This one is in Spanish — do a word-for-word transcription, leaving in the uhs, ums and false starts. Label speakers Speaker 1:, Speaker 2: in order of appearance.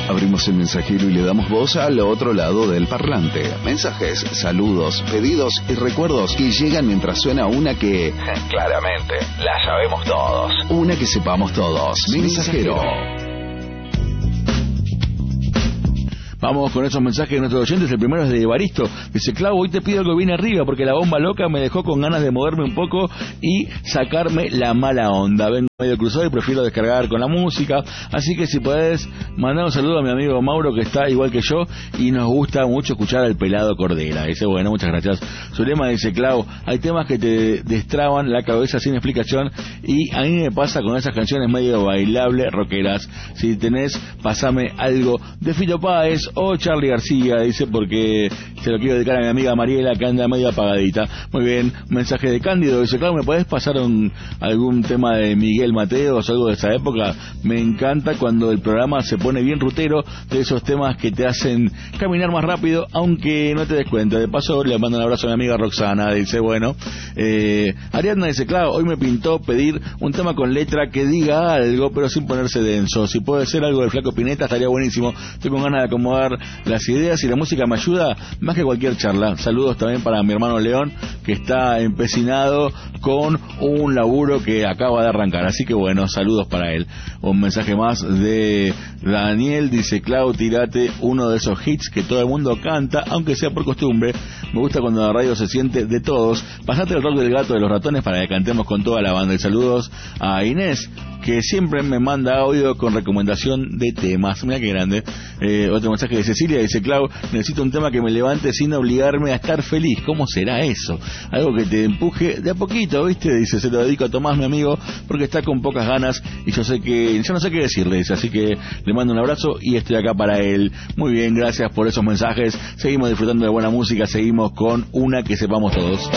Speaker 1: Abrimos el mensajero y le damos voz al otro lado del parlante. Mensajes, saludos, pedidos y recuerdos que llegan mientras suena una que...
Speaker 2: claramente, la sabemos todos.
Speaker 1: Una que sepamos todos. Mensajero.
Speaker 3: Vamos con esos mensajes de nuestros oyentes. El primero es de Evaristo. Dice: Clau, hoy te pido algo bien arriba porque la bomba loca me dejó con ganas de moverme un poco y sacarme la mala onda. Vengo medio cruzado y prefiero descargar con la música. Así que si podés mandar un saludo a mi amigo Mauro, que está igual que yo y nos gusta mucho escuchar al Pelado Cordera. Dice: bueno, muchas gracias. Zulema dice: Clau, hay temas que te destraban la cabeza sin explicación y a mí me pasa con esas canciones medio bailables, rockeras. Si tenés, pasame algo de Fito Páez o Charly García, dice, porque se lo quiero dedicar a mi amiga Mariela, que anda medio apagadita. Muy bien, mensaje de Cándido, dice: claro, ¿me podés pasar un, algún tema de Miguel Mateos o algo de esa época? Me encanta cuando el programa se pone bien rutero, de esos temas que te hacen caminar más rápido, aunque no te des cuenta. De paso, le mando un abrazo a mi amiga Roxana, dice, bueno. Eh, Ariadna dice: claro, hoy me pintó pedir un tema con letra que diga algo, pero sin ponerse denso. Si puede ser algo del Flaco Spinetta, estaría buenísimo. Estoy con ganas de acomodar las ideas y la música me ayuda más que cualquier charla. Saludos también para mi hermano León, que está empecinado con un laburo que acaba de arrancar, así que bueno, saludos para él. Un mensaje más de Daniel, dice: Clau, tirate uno de esos hits que todo el mundo canta, aunque sea por costumbre. Me gusta cuando la radio se siente de todos. Pasate el rock del gato de los ratones para que cantemos con toda la banda. Y saludos a Inés, que siempre me manda audio con recomendación de temas. Mira qué grande. Eh, otro mensaje de Cecilia, dice: Clau, necesito un tema que me levante sin obligarme a estar feliz. ¿Cómo será eso? Algo que te empuje de a poquito, ¿viste? Dice: se lo dedico a Tomás, mi amigo, porque está con pocas ganas y yo sé que, yo no sé qué decirle, dice, así que le mando un abrazo y estoy acá para él. Muy bien, gracias por esos mensajes. Seguimos disfrutando de buena música, seguimos con una que sepamos todos.